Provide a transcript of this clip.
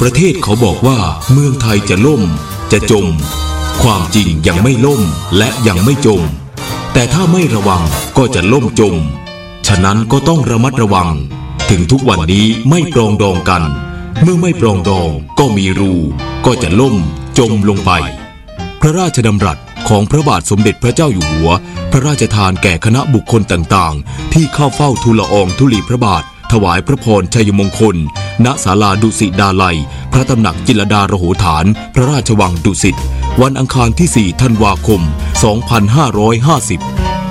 ประเทศเขาบอกว่าเมืองไทยจะล่มจะจมความจริงยังไม่ล่มและยังไม่จมแต่ถ้าไม่ระวังก็จะล่มจมฉะนั้นก็ต้องระมัดระวังถึงทุกวันนี้ไม่ปรองดองกันเมื่อไม่ปรองดองก็มีรูก็จะล่มจมลงไปพระราชดำรัสของพระบาทสมเด็จพระเจ้าอยู่หัวพระราชทานแก่คณะบุคคลต่างๆที่เข้าเฝ้าทูลละอองธุลีพระบาทถวายพระพรชัยมงคลณศาลาดุสิตดาลัยพระตำหนักจิตรลดาโรโหฐานพระราชวังดุสิตวันอังคารที่ 4 ธันวาคม 2550